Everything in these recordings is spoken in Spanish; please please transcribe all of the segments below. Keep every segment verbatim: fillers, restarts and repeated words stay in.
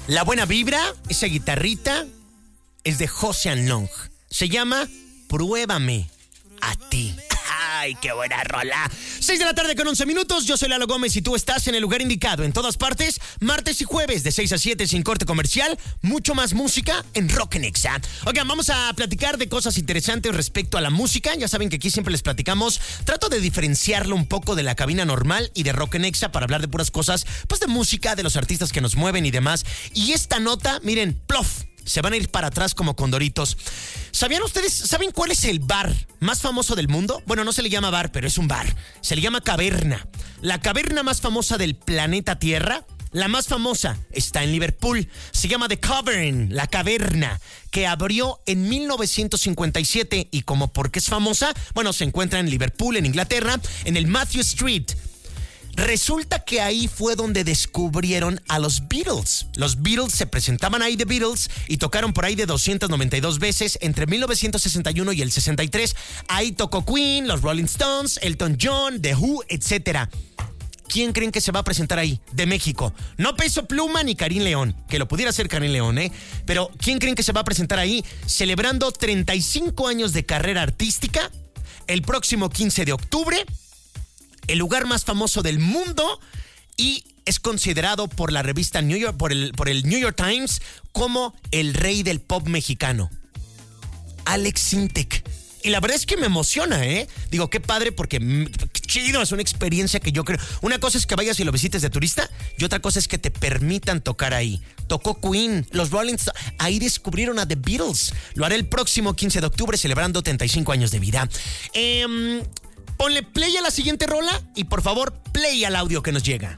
La buena vibra, esa guitarrita, es de José Long. Se llama Pruébame a ti. ¡Ay, qué buena rola! seis de la tarde con once minutos. Yo soy Lalo Gómez y tú estás en el lugar indicado. En todas partes, martes y jueves de seis a siete sin corte comercial. Mucho más música en Rock en Exa. Oigan, vamos a platicar de cosas interesantes respecto a la música. Ya saben que aquí siempre les platicamos. Trato de diferenciarlo un poco de la cabina normal y de Rock en Exa para hablar de puras cosas, pues de música, de los artistas que nos mueven y demás. Y esta nota, miren, plof. Se van a ir para atrás como condoritos. ¿Sabían ustedes, saben cuál es el bar más famoso del mundo? Bueno, no se le llama bar, pero es un bar. Se le llama caverna. La caverna más famosa del planeta Tierra, la más famosa, está en Liverpool. Se llama The Cavern, la caverna, que abrió en mil novecientos cincuenta y siete. Y como porque es famosa, bueno, se encuentra en Liverpool, en Inglaterra, en el Matthew Street. Resulta que ahí fue donde descubrieron a los Beatles. Los Beatles se presentaban ahí de Beatles y tocaron por ahí de doscientas noventa y dos veces entre mil novecientos sesenta y uno y el sesenta y tres. Ahí tocó Queen, los Rolling Stones, Elton John, The Who, etcétera. ¿Quién creen que se va a presentar ahí? De México. No Peso Pluma ni Karim León, que lo pudiera ser Karim León, ¿eh? Pero ¿quién creen que se va a presentar ahí celebrando treinta y cinco años de carrera artística el próximo quince de octubre? El lugar más famoso del mundo y es considerado por la revista New York, por el, por el New York Times como el rey del pop mexicano. Alex Sintek. Y la verdad es que me emociona, ¿eh? Digo, qué padre porque qué chido, es una experiencia que yo creo. Una cosa es que vayas y lo visites de turista y otra cosa es que te permitan tocar ahí. Tocó Queen, los Rolling Stones, ahí descubrieron a The Beatles. Lo haré el próximo quince de octubre celebrando treinta y cinco años de vida. Eh... Ponle play a la siguiente rola y por favor, play al audio que nos llega.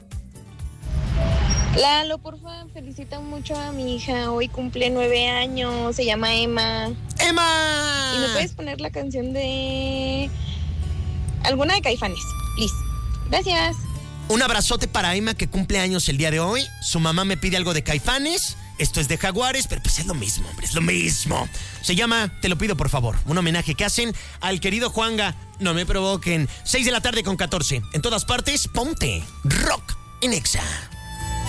Lalo, por favor, felicita mucho a mi hija. Hoy cumple nueve años, se llama Emma. ¡Emma! ¿Y me puedes poner la canción de alguna de Caifanes? Please. Gracias. Un abrazote para Emma que cumple años el día de hoy. Su mamá me pide algo de Caifanes. Esto es de Jaguares, pero pues es lo mismo, hombre, es lo mismo. Se llama Te lo pido por favor, un homenaje que hacen al querido Juanga. No me provoquen. seis de la tarde con catorce. En todas partes, ponte Rock en Exa.